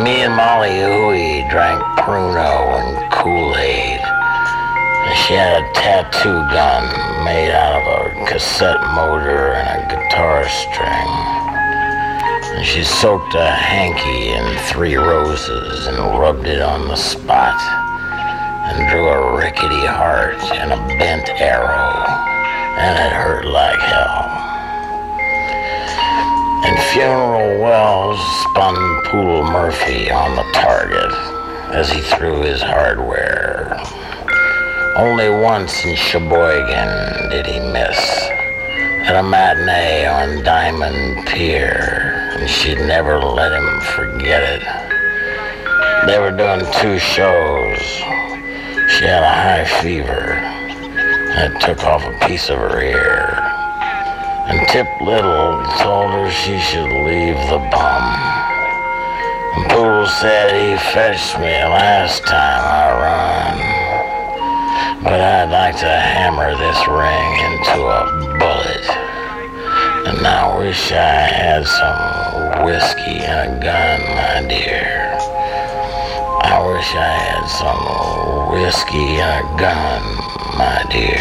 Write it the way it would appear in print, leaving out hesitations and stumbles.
Me and Molly Huey drank Pruno and Kool-Aid. And she had a tattoo gun made out of a cassette motor and a guitar string. And she soaked a hanky in 3 roses and rubbed it on the spot and drew a rickety heart and a bent arrow, and it hurt like hell. And Funeral Wells spun Poodle Murphy on the target as he threw his hardware. Only once in Sheboygan did he miss, at a matinee on Diamond Pier, and she'd never let him forget it. They were doing 2 shows. She had a high fever, and it took off a piece of her ear. And Tip Little told her she should leave the bum. And Poodle said he fetched me last time I run, but I'd like to hammer this ring into a bullet. And I wish I had some whiskey and a gun, my dear. I wish I had some whiskey and a gun, my dear.